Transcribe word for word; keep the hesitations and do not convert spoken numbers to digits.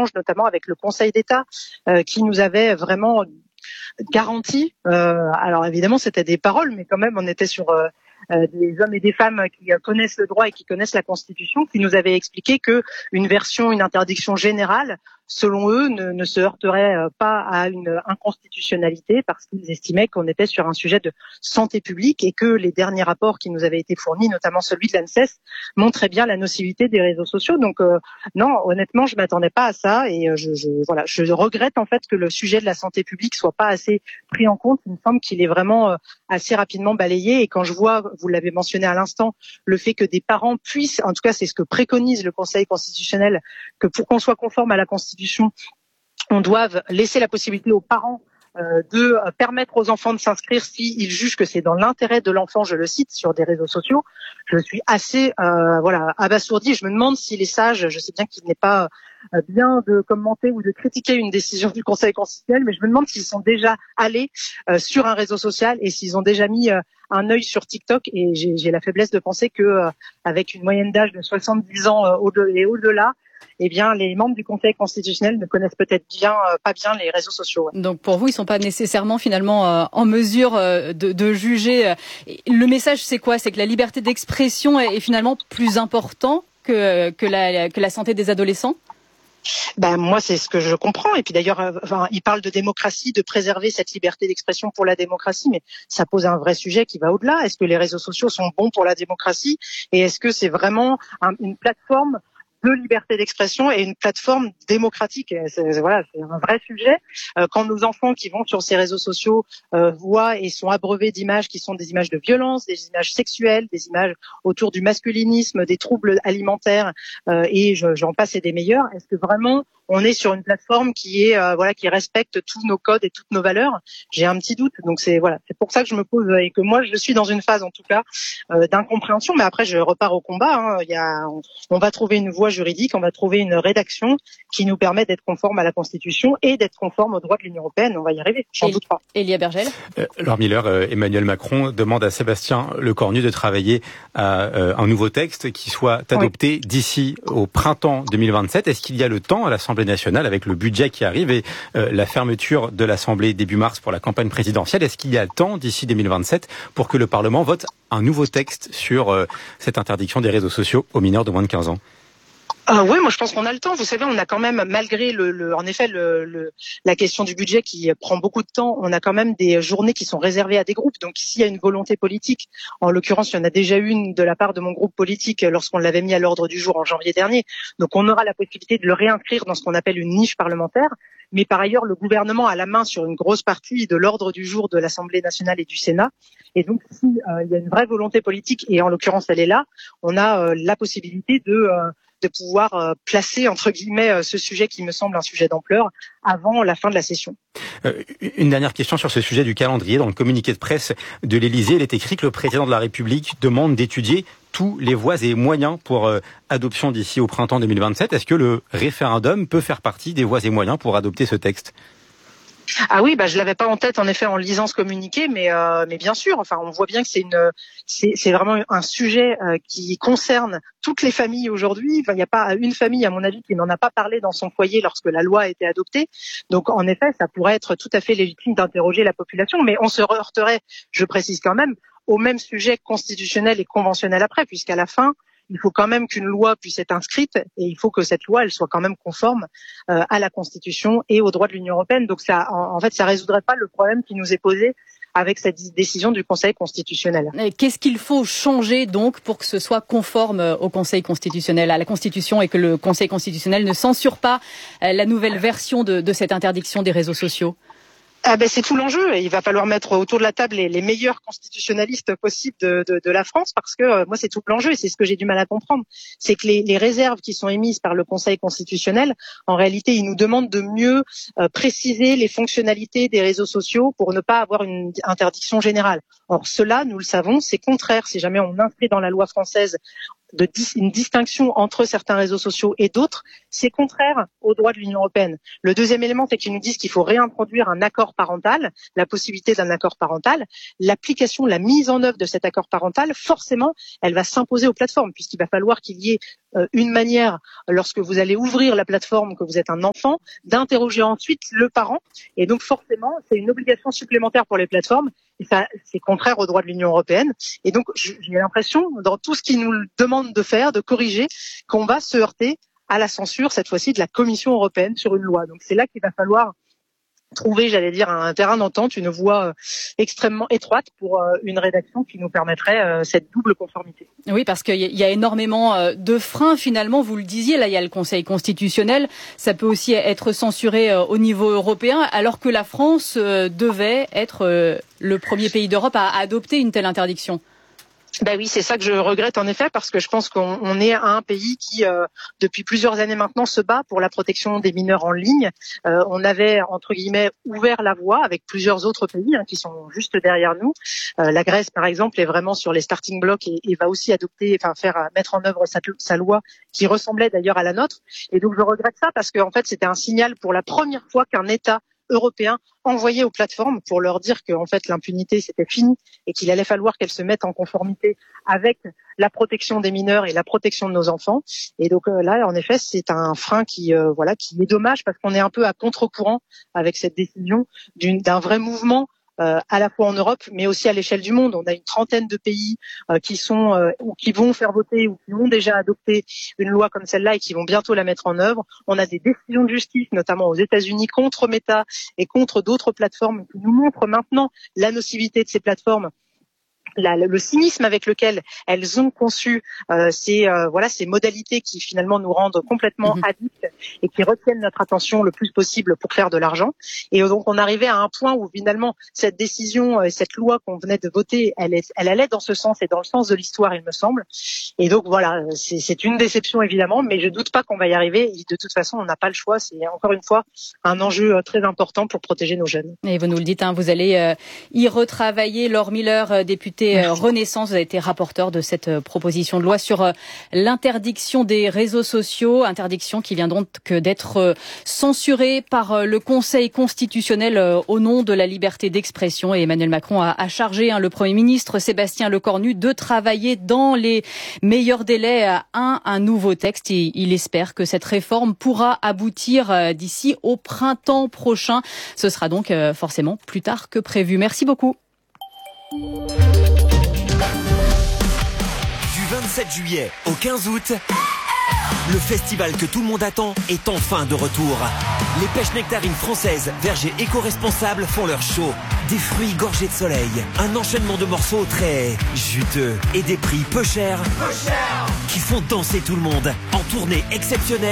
échanges, notamment avec le Conseil d'État, euh, qui nous avait vraiment garanti. Euh, alors évidemment, c'était des paroles, mais quand même, on était sur euh, euh, des hommes et des femmes qui euh, connaissent le droit et qui connaissent la Constitution, qui nous avaient expliqué que une version, une interdiction générale, selon eux, ne, ne se heurterait euh, pas à une inconstitutionnalité parce qu'ils estimaient qu'on était sur un sujet de santé publique et que les derniers rapports qui nous avaient été fournis, notamment celui de l'ANSES, montraient bien la nocivité des réseaux sociaux. Donc euh, non, honnêtement, je m'attendais pas à ça et euh, je, je, voilà, je regrette en fait que le sujet de la santé publique soit pas assez pris en compte. Il me semble qu'il est vraiment euh, assez rapidement balayé et quand je vois, vous l'avez mentionné à l'instant, le fait que des parents puissent, en tout cas c'est ce que préconise le Conseil constitutionnel, que pour qu'on soit conforme à la Constitution, on doit laisser la possibilité aux parents euh, de permettre aux enfants de s'inscrire s'ils jugent que c'est dans l'intérêt de l'enfant, je le cite, sur des réseaux sociaux. Je suis assez euh, voilà abasourdie. Je me demande s'il est sage, je sais bien qu'il n'est pas euh, bien de commenter ou de critiquer une décision du Conseil constitutionnel, mais je me demande s'ils sont déjà allés euh, sur un réseau social et s'ils ont déjà mis euh, un œil sur TikTok. Et j'ai, j'ai la faiblesse de penser que euh, avec une moyenne d'âge de soixante-dix ans euh, au-delà et au-delà, eh bien, les membres du Conseil constitutionnel ne connaissent peut-être bien, euh, pas bien les réseaux sociaux. Ouais. Donc, pour vous, ils sont pas nécessairement finalement euh, en mesure euh, de, de juger. Le message, c'est quoi? C'est que la liberté d'expression est, est finalement plus important que que la que la santé des adolescents? Ben moi c'est ce que je comprends et puis d'ailleurs euh, enfin, il parle de démocratie, de préserver cette liberté d'expression pour la démocratie, mais ça pose un vrai sujet qui va au-delà. Est-ce que les réseaux sociaux sont bons pour la démocratie et est-ce que c'est vraiment un, une plateforme de liberté d'expression et une plateforme démocratique? C'est, voilà, c'est un vrai sujet. Euh, quand nos enfants qui vont sur ces réseaux sociaux euh, voient et sont abreuvés d'images qui sont des images de violence, des images sexuelles, des images autour du masculinisme, des troubles alimentaires euh, et je, j'en passe et des meilleurs, est-ce que vraiment on est sur une plateforme qui est euh, voilà qui respecte tous nos codes et toutes nos valeurs? J'ai un petit doute. Donc c'est voilà, c'est pour ça que je me pose et que moi je suis dans une phase en tout cas euh, d'incompréhension. Mais après je repars au combat. Hein. Il y a, on, on va trouver une voie juridique, on va trouver une rédaction qui nous permet d'être conforme à la Constitution et d'être conforme aux droits de l'Union européenne. On va y arriver. J'en doute pas. Elia Bergel. Euh, Laure Miller, euh, Emmanuel Macron demande à Sébastien Lecornu de travailler à euh, un nouveau texte qui soit adopté oui. d'ici au printemps deux mille vingt-sept. Est-ce qu'il y a le temps à l'Assemblée nationale, avec le budget qui arrive et euh, la fermeture de l'Assemblée début mars pour la campagne présidentielle, est-ce qu'il y a le temps d'ici deux mille vingt-sept pour que le Parlement vote un nouveau texte sur euh, cette interdiction des réseaux sociaux aux mineurs de moins de quinze ans? Ah oui, moi je pense qu'on a le temps. Vous savez, on a quand même, malgré le, le en effet le, le, la question du budget qui prend beaucoup de temps, on a quand même des journées qui sont réservées à des groupes. Donc s'il y a une volonté politique, en l'occurrence, il y en a déjà une de la part de mon groupe politique lorsqu'on l'avait mis à l'ordre du jour en janvier dernier. Donc on aura la possibilité de le réinscrire dans ce qu'on appelle une niche parlementaire. Mais par ailleurs, le gouvernement a la main sur une grosse partie de l'ordre du jour de l'Assemblée nationale et du Sénat. Et donc, si euh, il y a une vraie volonté politique, et en l'occurrence elle est là, on a euh, la possibilité de euh, de pouvoir euh, placer entre guillemets euh, ce sujet qui me semble un sujet d'ampleur avant la fin de la session. Euh, une dernière question sur ce sujet du calendrier. Dans le communiqué de presse de l'Élysée, il est écrit que le président de la République demande d'étudier tous les voies et moyens pour euh, adoption d'ici au printemps deux mille vingt-sept. Est-ce que le référendum peut faire partie des voies et moyens pour adopter ce texte ? Ah oui, bah je l'avais pas en tête en effet en lisant ce communiqué, mais euh, mais bien sûr. Enfin, on voit bien que c'est une c'est c'est vraiment un sujet euh, qui concerne toutes les familles aujourd'hui. Enfin, il n'y a pas une famille, à mon avis, qui n'en a pas parlé dans son foyer lorsque la loi a été adoptée. Donc, en effet, ça pourrait être tout à fait légitime d'interroger la population, mais on se heurterait, je précise quand même, au même sujet constitutionnel et conventionnel après, puisqu'à la fin, il faut quand même qu'une loi puisse être inscrite et il faut que cette loi, elle soit quand même conforme euh, à la Constitution et aux droits de l'Union européenne. Donc ça, en, en fait, ça résoudrait pas le problème qui nous est posé avec cette décision du Conseil constitutionnel. Et qu'est-ce qu'il faut changer donc pour que ce soit conforme au Conseil constitutionnel, à la Constitution, et que le Conseil constitutionnel ne censure pas la nouvelle version de, de cette interdiction des réseaux sociaux ? Ah ben c'est tout l'enjeu. Il va falloir mettre autour de la table les, les meilleurs constitutionnalistes possibles de, de, de la France, parce que euh, moi c'est tout l'enjeu et c'est ce que j'ai du mal à comprendre. C'est que les, les réserves qui sont émises par le Conseil constitutionnel, en réalité, ils nous demandent de mieux euh, préciser les fonctionnalités des réseaux sociaux pour ne pas avoir une interdiction générale. Or cela, nous le savons, c'est contraire. Si jamais on inscrit dans la loi française de dis, une distinction entre certains réseaux sociaux et d'autres, c'est contraire aux droits de l'Union européenne. Le deuxième élément, c'est qu'ils nous disent qu'il faut réintroduire un accord parental, la possibilité d'un accord parental. L'application, la mise en œuvre de cet accord parental, forcément, elle va s'imposer aux plateformes, puisqu'il va falloir qu'il y ait euh, une manière, lorsque vous allez ouvrir la plateforme, que vous êtes un enfant, d'interroger ensuite le parent. Et donc, forcément, c'est une obligation supplémentaire pour les plateformes. Et ça, c'est contraire aux droits de l'Union européenne. Et donc, j'ai l'impression, dans tout ce qu'ils nous demandent de faire, de corriger, qu'on va se heurter à la censure, cette fois-ci, de la Commission européenne sur une loi. Donc, c'est là qu'il va falloir trouver, j'allais dire, un terrain d'entente, une voie euh, extrêmement étroite pour euh, une rédaction qui nous permettrait euh, cette double conformité. Oui, parce qu'il y a énormément euh, de freins, finalement, vous le disiez, là il y a le Conseil constitutionnel, ça peut aussi être censuré euh, au niveau européen, alors que la France euh, devait être euh, le premier pays d'Europe à adopter une telle interdiction. Ben oui, c'est ça que je regrette en effet, parce que je pense qu'on on est un pays qui, euh, depuis plusieurs années maintenant, se bat pour la protection des mineurs en ligne. Euh, on avait, entre guillemets, ouvert la voie avec plusieurs autres pays hein, qui sont juste derrière nous. Euh, la Grèce, par exemple, est vraiment sur les starting blocks et, et va aussi adopter, enfin faire mettre en œuvre sa, sa loi qui ressemblait d'ailleurs à la nôtre. Et donc je regrette ça parce qu'en fait, c'était un signal pour la première fois qu'un État européens envoyés aux plateformes pour leur dire que en fait l'impunité c'était fini et qu'il allait falloir qu'elles se mettent en conformité avec la protection des mineurs et la protection de nos enfants. Et donc euh, là en effet c'est un frein qui euh, voilà qui est dommage parce qu'on est un peu à contre-courant avec cette décision d'une, d'un vrai mouvement Euh, à la fois en Europe, mais aussi à l'échelle du monde. On a une trentaine de pays euh, qui sont euh, ou qui vont faire voter ou qui ont déjà adopté une loi comme celle-là et qui vont bientôt la mettre en œuvre. On a des décisions de justice, notamment aux États-Unis, contre Meta et contre d'autres plateformes qui nous montrent maintenant la nocivité de ces plateformes. La, le cynisme avec lequel elles ont conçu euh, ces euh, voilà ces modalités qui finalement nous rendent complètement mmh. addicts et qui retiennent notre attention le plus possible pour faire de l'argent. Et donc on arrivait à un point où finalement cette décision, euh, cette loi qu'on venait de voter, elle, est, elle allait dans ce sens et dans le sens de l'histoire, il me semble. Et donc voilà, c'est, c'est une déception évidemment, mais je doute pas qu'on va y arriver. Et de toute façon, on n'a pas le choix. C'est encore une fois un enjeu très important pour protéger nos jeunes. Et vous nous le dites, hein, vous allez euh, y retravailler. Laure Miller, euh, députée Merci. Renaissance, vous avez été rapporteur de cette euh, proposition de loi sur euh, l'interdiction des réseaux sociaux, interdiction qui vient donc d'être euh, censurée par euh, le Conseil constitutionnel euh, au nom de la liberté d'expression. Et Emmanuel Macron a, a chargé hein, le Premier ministre Sébastien Lecornu de travailler dans les meilleurs délais à un, un nouveau texte. Et il espère que cette réforme pourra aboutir euh, d'ici au printemps prochain. Ce sera donc euh, forcément plus tard que prévu. Merci beaucoup. Du vingt-sept juillet au quinze août, le festival que tout le monde attend est enfin de retour. Les pêches nectarines françaises, vergers éco-responsables font leur show. Des fruits gorgés de soleil, un enchaînement de morceaux très juteux et des prix peu chers, peu chers qui font danser tout le monde en tournée exceptionnelle.